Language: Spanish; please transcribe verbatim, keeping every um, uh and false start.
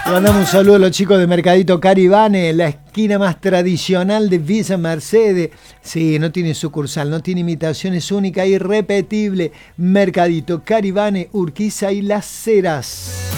Le mandamos un saludo a los chicos de Mercadito Caribane, la esquina más tradicional de Villa Mercedes. Sí, no tiene sucursal, no tiene imitación, es única e irrepetible. Mercadito Caribane, Urquiza y Las Heras.